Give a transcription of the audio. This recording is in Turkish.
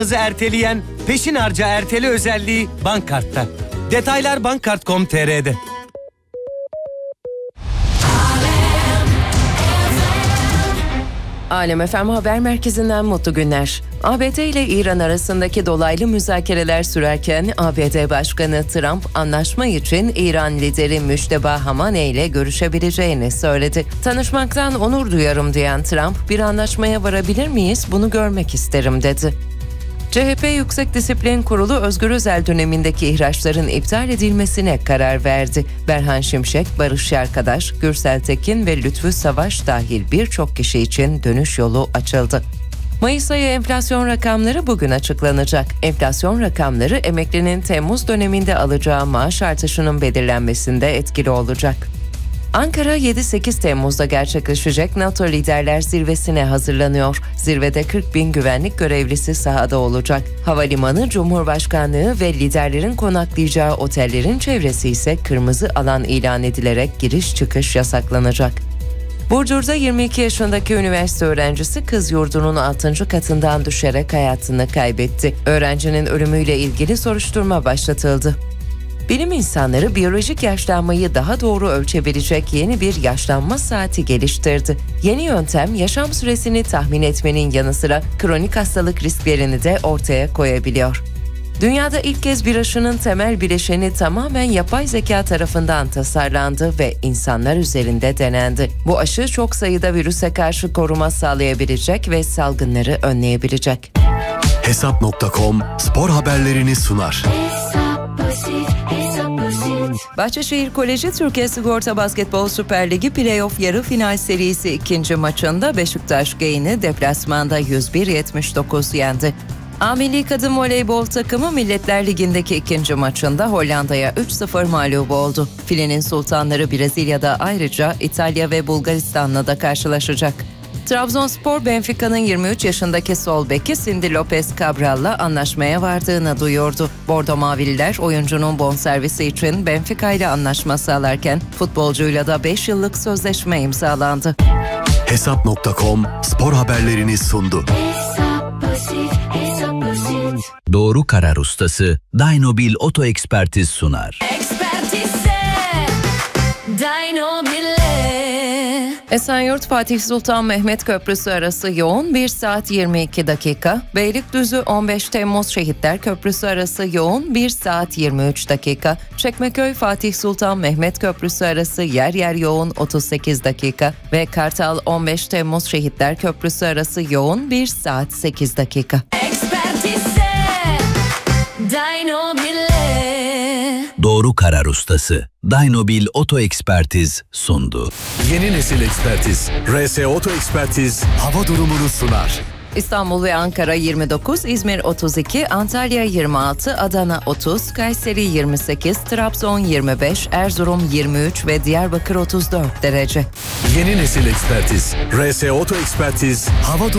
erteleyen peşin harca ertele özelliği Bankkart'ta. Detaylar bankkart.com.tr'de. Alem FM Haber Merkezi'nden mutlu günler. ABD ile İran arasındaki dolaylı müzakereler sürerken ABD Başkanı Trump anlaşma için İran lideri Müşteba Hamaney ile görüşebileceğini söyledi. Tanışmaktan onur duyarım diyen Trump, bir anlaşmaya varabilir miyiz, bunu görmek isterim dedi. CHP Yüksek Disiplin Kurulu Özgür Özel dönemindeki ihraçların iptal edilmesine karar verdi. Berhan Şimşek, Barış Yarkadaş, Gürsel Tekin ve Lütfü Savaş dahil birçok kişi için dönüş yolu açıldı. Mayıs ayı enflasyon rakamları bugün açıklanacak. Enflasyon rakamları emeklinin Temmuz döneminde alacağı maaş artışının belirlenmesinde etkili olacak. Ankara 7-8 Temmuz'da gerçekleşecek NATO Liderler Zirvesi'ne hazırlanıyor. Zirvede 40.000 güvenlik görevlisi sahada olacak. Havalimanı, Cumhurbaşkanlığı ve liderlerin konaklayacağı otellerin çevresi ise kırmızı alan ilan edilerek giriş çıkış yasaklanacak. Burdur'da 22 yaşındaki üniversite öğrencisi kız yurdunun 6. katından düşerek hayatını kaybetti. Öğrencinin ölümüyle ilgili soruşturma başlatıldı. Bilim insanları biyolojik yaşlanmayı daha doğru ölçebilecek yeni bir yaşlanma saati geliştirdi. Yeni yöntem yaşam süresini tahmin etmenin yanı sıra kronik hastalık risklerini de ortaya koyabiliyor. Dünyada ilk kez bir aşının temel bileşeni tamamen yapay zeka tarafından tasarlandı ve insanlar üzerinde denendi. Bu aşı çok sayıda virüse karşı koruma sağlayabilecek ve salgınları önleyebilecek. Hesap.com spor haberlerini sunar. Bahçeşehir Koleji Türkiye Sigorta Basketbol Süper Ligi Playoff yarı final serisi ikinci maçında Beşiktaş Gain'i deplasmanda 101-79 yendi. A Milli Kadın Voleybol takımı Milletler Ligi'ndeki ikinci maçında Hollanda'ya 3-0 mağlup oldu. Filenin sultanları Brezilya'da ayrıca İtalya ve Bulgaristan'la da karşılaşacak. Trabzonspor, Benfica'nın 23 yaşındaki sol beki Cindy Lopez Cabral'la anlaşmaya vardığını duyurdu. Bordo Mavililer oyuncunun bonservisi için Benfica ile anlaşma sağlarken futbolcuyla da 5 yıllık sözleşme imzalandı. Hesap.com spor haberlerini sundu. Doğru karar ustası Dynobil Oto Ekspertiz sunar. Esenyurt Fatih Sultan Mehmet Köprüsü arası yoğun 1 saat 22 dakika. Beylikdüzü 15 Temmuz Şehitler Köprüsü arası yoğun 1 saat 23 dakika. Çekmeköy Fatih Sultan Mehmet Köprüsü arası yer yer yoğun 38 dakika. Ve Kartal 15 Temmuz Şehitler Köprüsü arası yoğun 1 saat 8 dakika. Doğru karar ustası Dynobil Oto Ekspertiz sundu. Yeni nesil ekspertiz RS Oto Ekspertiz hava durumunu sunar. İstanbul ve Ankara 29, İzmir 32, Antalya 26, Adana 30, Kayseri 28, Trabzon 25, Erzurum 23 ve Diyarbakır 34 derece. Yeni nesil ekspertiz RS Oto Ekspertiz hava durumu